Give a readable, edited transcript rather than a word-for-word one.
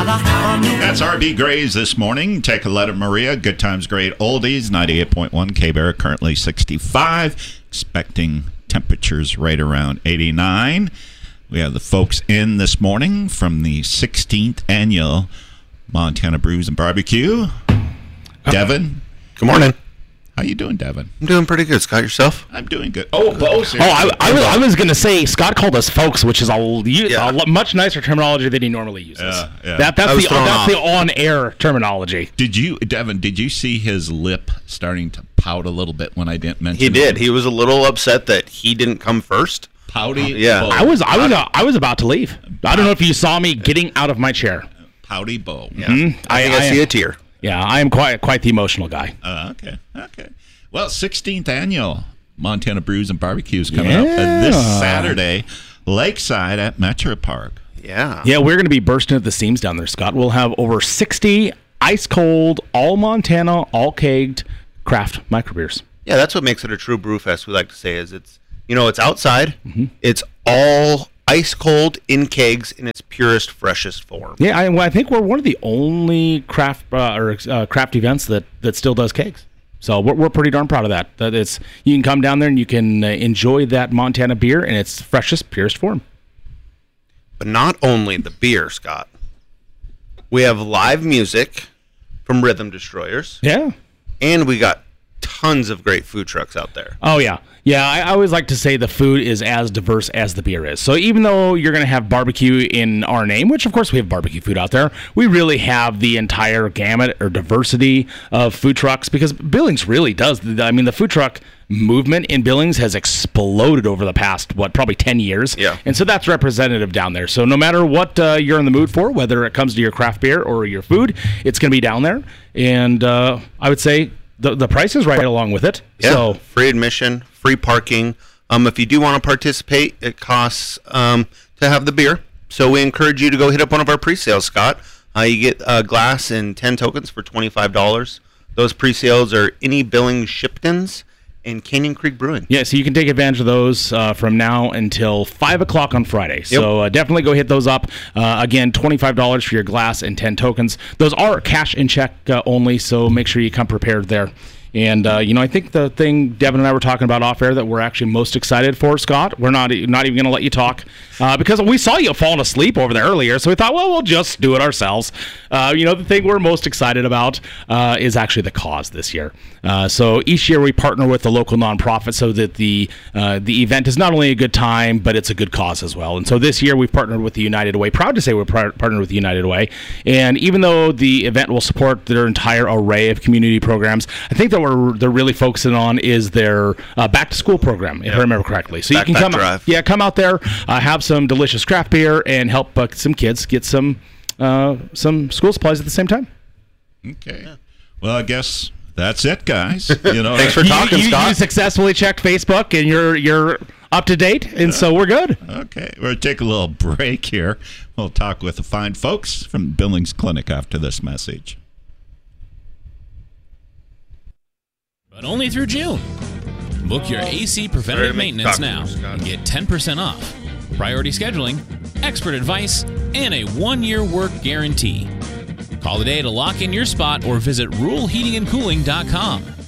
That's R.B. Gray's this morning. Take a letter, Maria. Good Times, Great Oldies. 98.1 K-Bear, currently 65. Expecting temperatures right around 89. We have the folks in this morning from the 16th annual Montana Brews and Barbecue. Devin. Good morning. How you doing, Devin? I'm doing pretty good. Scott, yourself? I'm doing good. Oh, both. I was going to say Scott called us folks, which is a much nicer terminology than he normally uses. Yeah. That's the on-air terminology. Devin, did you see his lip starting to pout a little bit when I didn't mention He did. He was a little upset that he didn't come first. Pouty? Yeah. Bo. I was about to leave. I don't know if you saw me getting out of my chair. Pouty Bo. Yeah. Mm-hmm. I see a tear. Yeah, I am quite the emotional guy. Okay. Well, 16th annual Montana Brews and Barbecue is coming up this Saturday, Lakeside at Metro Park. Yeah. Yeah, we're going to be bursting at the seams down there, Scott. We'll have over 60 ice-cold, all Montana, all kegged craft microbeers. Yeah, that's what makes it a true brew fest, we like to say, is it's outside. Mm-hmm. It's all ice cold in kegs in its purest, freshest form. Yeah, I think we're one of the only craft events that still does kegs. So we're pretty darn proud of that. You can come down there and you can enjoy that Montana beer in its freshest, purest form. But not only the beer, Scott. We have live music from Rhythm Destroyers. Yeah. And we got tons of great food trucks out there. Oh, yeah. Yeah, I always like to say the food is as diverse as the beer is. So even though you're going to have barbecue in our name, which of course we have barbecue food out there, we really have the entire gamut or diversity of food trucks because Billings really does. I mean, the food truck movement in Billings has exploded over the past, probably 10 years. Yeah. And so that's representative down there. So no matter what you're in the mood for, whether it comes to your craft beer or your food, it's going to be down there. And I would say the price is right along with it. Yeah, so free admission, free parking. If you do want to participate, it costs to have the beer. So we encourage you to go hit up one of our pre-sales, Scott. You get a glass and 10 tokens for $25. Those pre-sales are any Billings Shiptons and Canyon Creek Brewing. Yeah, so you can take advantage of those from now until 5 o'clock on Friday. So definitely go hit those up. Again, $25 for your glass and 10 tokens. Those are cash and check only, so make sure you come prepared there. And, I think the thing Devin and I were talking about off air that we're actually most excited for, Scott, we're not even going to let you talk because we saw you falling asleep over there earlier. So we thought, well, we'll just do it ourselves. The thing we're most excited about is actually the cause this year. So each year we partner with a local nonprofit so that the event is not only a good time, but it's a good cause as well. And so this year we've partnered with the United Way. Proud to say we're partnered with the United Way. And even though the event will support their entire array of community programs, I think that they're really focusing on is their back to school program, if I remember correctly. So you can come out there, have some delicious craft beer, and help some kids get some school supplies at the same time. Okay. Yeah. Well, I guess that's it, guys. Thanks for talking, Scott. You successfully checked Facebook, and you're up to date, and so we're good. Okay, we're going to take a little break here. We'll talk with the fine folks from Billings Clinic after this message. But only through June. Book your AC preventative maintenance now and get 10% off. Priority scheduling, expert advice, and a 1-year work guarantee. Call today to lock in your spot or visit ruralheatingandcooling.com.